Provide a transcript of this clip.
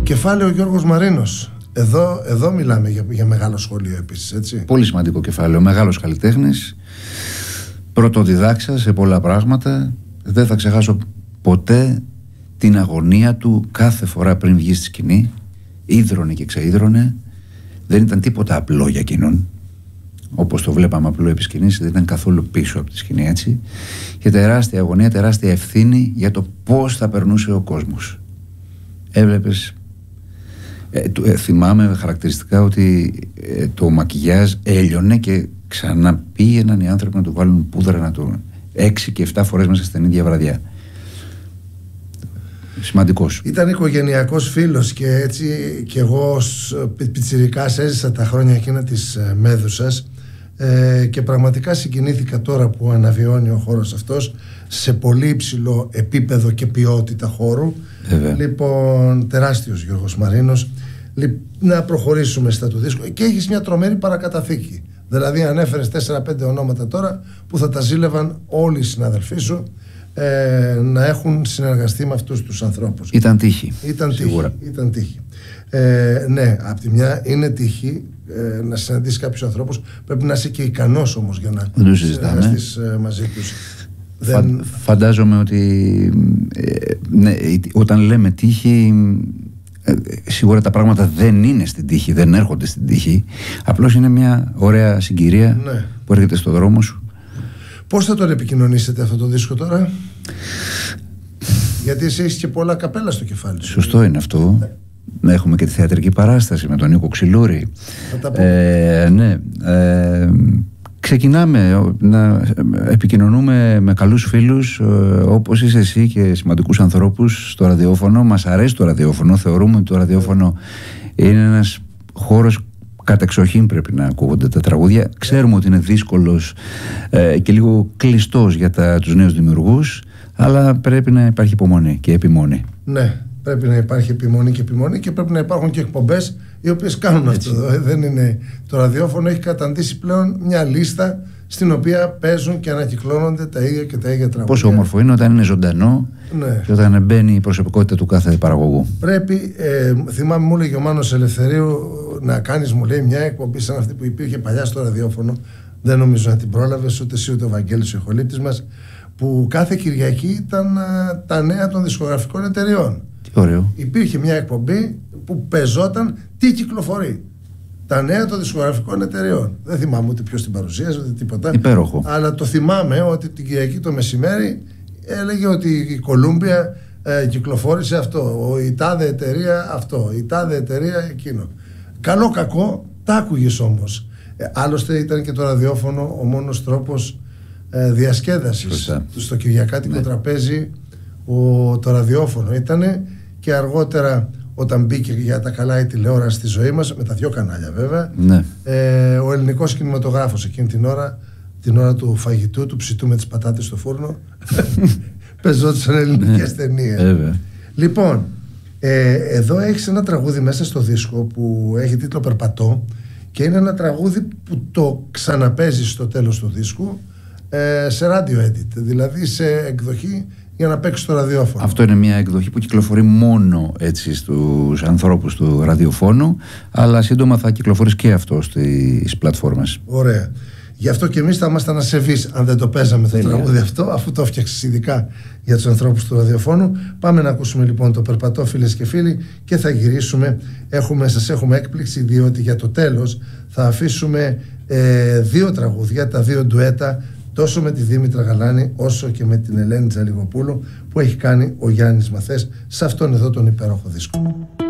κεφάλαιο Γιώργος Μαρίνος. Εδώ μιλάμε για μεγάλο σχολείο επίσης, έτσι. Πολύ σημαντικό κεφάλαιο. Μεγάλος καλλιτέχνης, πρωτοδιδάξας σε πολλά πράγματα. Δεν θα ξεχάσω ποτέ την αγωνία του κάθε φορά πριν βγει στη σκηνή. Ίδρωνε και ξαίδρωνε. Δεν ήταν τίποτα απλό για εκείνον. Όπως το βλέπαμε απλό επί σκηνής, δεν ήταν καθόλου πίσω από τη σκηνή, έτσι. Και τεράστια αγωνία, τεράστια ευθύνη για το πώς θα περνούσε ο κόσμος. Έβλεπες, θυμάμαι χαρακτηριστικά ότι το μακιγιάζ έλειωνε και ξανά πήγαιναν οι άνθρωποι να του βάλουν πούδρα, να το 6 και 7 φορές μέσα στην ίδια βραδιά. Σημαντικός. Ήταν οικογενειακός φίλος και έτσι και εγώ ως πιτσιρικάς έζησα τα χρόνια εκείνα της Μέδουσας και πραγματικά συγκινήθηκα τώρα που αναβιώνει ο χώρος αυτός σε πολύ υψηλό επίπεδο και ποιότητα χώρου. Λοιπόν, τεράστιος Γιώργος Μαρίνος. Να προχωρήσουμε στα του δίσκου και έχεις μια τρομερή παρακαταθήκη. Δηλαδή ανέφερες 4-5 ονόματα τώρα που θα τα ζήλευαν όλοι οι συναδελφοί σου να έχουν συνεργαστεί με αυτούς τους ανθρώπους. Ήταν τύχη. Ήταν τύχη. Ναι, απ' τη μια είναι τύχη να συναντήσεις κάποιους ανθρώπους. Πρέπει να είσαι και ικανός όμως για να συνεργαστείς μαζί τους. Φαντάζομαι ότι ναι, όταν λέμε τύχη, σίγουρα τα πράγματα δεν είναι στην τύχη, δεν έρχονται στην τύχη. Απλώς είναι μια ωραία συγκυρία, ναι, που έρχεται στο δρόμο σου. Πώς θα τον επικοινωνήσετε αυτό το δίσκο τώρα? Γιατί εσύ έχεις και πολλά καπέλα στο κεφάλι σου. Σωστό είναι αυτό. Να έχουμε και τη θεατρική παράσταση με τον Νίκο Ξυλούρη. Θα τα πούμε. Ναι. Ξεκινάμε να επικοινωνούμε με καλούς φίλους όπως είσαι εσύ και σημαντικούς ανθρώπους στο ραδιόφωνο. Μας αρέσει το ραδιόφωνο. Θεωρούμε ότι το ραδιόφωνο είναι ένας χώρος κατεξοχήν πρέπει να ακούγονται τα τραγούδια. Ξέρουμε ότι είναι δύσκολος και λίγο κλειστός για τους νέους δημιουργούς, αλλά πρέπει να υπάρχει υπομονή και επιμονή. Ναι, πρέπει να υπάρχει επιμονή και πρέπει να υπάρχουν και εκπομπές οι οποίες κάνουν έτσι αυτό. Δεν είναι... Το ραδιόφωνο έχει καταντήσει πλέον μια λίστα στην οποία παίζουν και ανακυκλώνονται τα ίδια και τα ίδια τραγούδια. Πόσο όμορφο είναι όταν είναι ζωντανό, ναι, και όταν μπαίνει η προσωπικότητα του κάθε παραγωγού. Πρέπει, θυμάμαι μου έλεγε ο Μάνος Ελευθερίου, να κάνεις, μου λέει, μια εκπομπή σαν αυτή που υπήρχε παλιά στο ραδιόφωνο. Δεν νομίζω να την πρόλαβες ούτε εσύ ούτε ο Βαγγέλης ο ηχολήπτης μας, που κάθε Κυριακή ήταν τα νέα των δισκογραφικών εταιριών. Τι ωραίο. Υπήρχε μια εκπομπή που παίζονταν τι κυκλοφορεί. Τα νέα των δισκογραφικών εταιριών. Δεν θυμάμαι ούτε ποιος την παρουσίασε ούτε τίποτα. Υπέροχο. Αλλά το θυμάμαι ότι την Κυριακή το μεσημέρι έλεγε ότι η Κολούμπια κυκλοφόρησε αυτό. Η τάδε εταιρεία αυτό. Η τάδε εταιρεία εκείνο. Καλό κακό τα άκουγες όμως. Άλλωστε ήταν και το ραδιόφωνο ο μόνος τρόπος διασκέδασης. Στο κυριακάτικο τραπέζι το ραδιόφωνο ήτανε, και αργότερα όταν μπήκε για τα καλά η τηλεόραση στη ζωή μας, με τα 2 κανάλια βέβαια, ναι, ο ελληνικός κινηματογράφος εκείνη την ώρα του φαγητού, του ψητού με τις πατάτες στο φούρνο, πεζόντουσαν ελληνικές ταινίες. Λοιπόν, εδώ έχεις ένα τραγούδι μέσα στο δίσκο που έχει τίτλο Περπατώ, και είναι ένα τραγούδι που το ξαναπέζεις στο τέλος του δίσκου σε radio edit, δηλαδή σε εκδοχή για να παίξει στο ραδιόφωνο. Αυτό είναι μια εκδοχή που κυκλοφορεί μόνο έτσι στους ανθρώπους του ραδιοφώνου, αλλά σύντομα θα κυκλοφορήσει και αυτό στις πλατφόρμες. Ωραία. Γι' αυτό και εμείς θα ήμασταν ασεβείς αν δεν το παίζαμε το τραγούδι αυτό, αφού το έφτιαξες ειδικά για τους ανθρώπους του ραδιοφώνου. Πάμε να ακούσουμε λοιπόν το Περπατώ, φίλες και φίλοι, και θα γυρίσουμε. Σας έχουμε έκπληξη, διότι για το τέλος θα αφήσουμε 2 τραγούδια, τα 2 ντουέτα, τόσο με τη Δήμητρα Γαλάνη όσο και με την Ελένη Τζαλιγοπούλου, που έχει κάνει ο Γιάννης Μαθές σε αυτόν εδώ τον υπέροχο δίσκο.